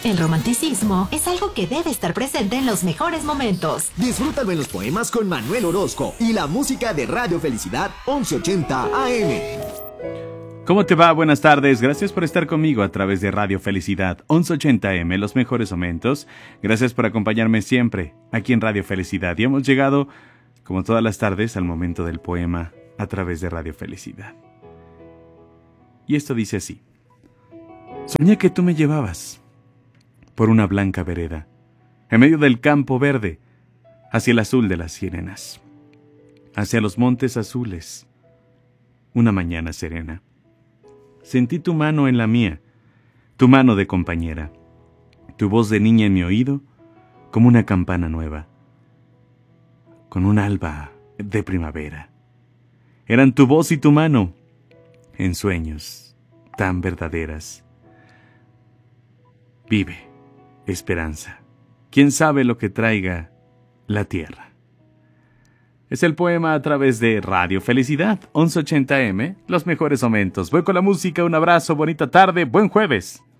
El romanticismo es algo que debe estar presente en los mejores momentos. Disfrútalo en los poemas con Manuel Orozco y la música de Radio Felicidad 1180 AM. ¿Cómo te va? Buenas tardes. Gracias por estar conmigo a través de Radio Felicidad 1180 AM, los mejores momentos. Gracias por acompañarme siempre aquí en Radio Felicidad. Y hemos llegado, como todas las tardes, al momento del poema a través de Radio Felicidad. Y esto dice así. Soñé que tú me llevabas por una blanca vereda, en medio del campo verde, hacia el azul de las sirenas, hacia los montes azules, una mañana serena. Sentí tu mano en la mía, tu mano de compañera, tu voz de niña en mi oído, como una campana nueva, con un alba de primavera. Eran tu voz y tu mano, en sueños tan verdaderas. Vive, esperanza, quién sabe lo que traiga la tierra. Es el poema a través de Radio Felicidad 1180 AM, los mejores momentos. Voy con la música, un abrazo, bonita tarde, buen jueves.